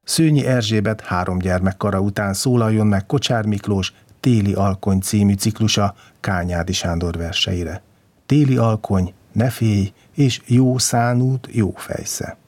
Szőnyi Erzsébet 3 gyermekkara után szólaljon meg Kocsár Miklós Téli alkony című ciklusa Kányádi Sándor verseire. Téli alkony, ne félj, és jó szánút, jó fejsze.